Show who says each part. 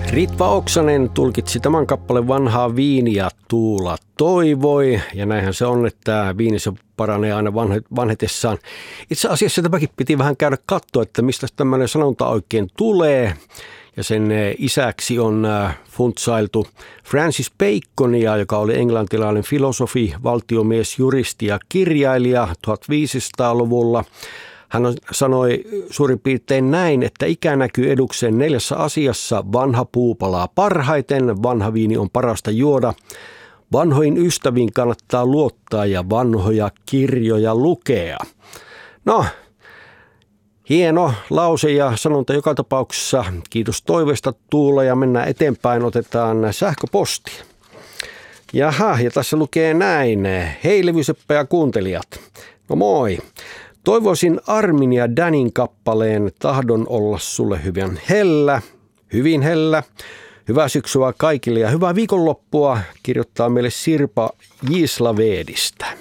Speaker 1: Ritva Oksanen tulkitsi tämän kappaleen Vanhaa viiniä Tuula toivoi. Ja näinhän se on, että viini se paranee aina vanhetessaan. Itse asiassa tämäkin piti vähän käydä katsoa, että mistä tämmöinen sanonta oikein tulee. Ja sen isäksi on funtsailtu Francis Baconia, joka oli englantilainen filosofi, valtiomies, juristi ja kirjailija 1500-luvulla. Hän sanoi suurin piirtein näin, että ikä näkyy edukseen 4 asiassa. Vanha puu palaa parhaiten, vanha viini on parasta juoda. Vanhoihin ystäviin kannattaa luottaa ja vanhoja kirjoja lukea. No, hieno lause ja sanonta joka tapauksessa. Kiitos toiveesta Tuula ja mennään eteenpäin. Otetaan sähköposti. Jaha, ja tässä lukee näin. Hei Levyseppä ja kuuntelijat. No moi. Toivoisin Armin ja Danin kappaleen Tahdon olla sulle hyvin hellä. Hyvää syksyä kaikille ja hyvää viikonloppua, kirjoittaa meille Sirpa Gislavedistä.